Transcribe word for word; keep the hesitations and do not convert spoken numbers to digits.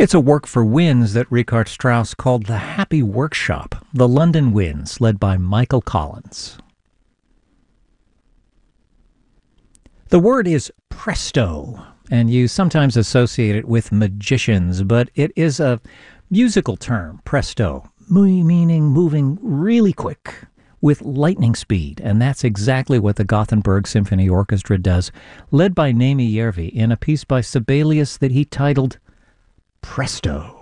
It's a work for winds that Richard Strauss called the Happy Workshop, the London Winds, led by Michael Collins. The word is presto, and you sometimes associate it with magicians, but it is a musical term, presto, meaning moving really quick with lightning speed, and that's exactly what the Gothenburg Symphony Orchestra does, led by Neeme Järvi in a piece by Sibelius that he titled Presto.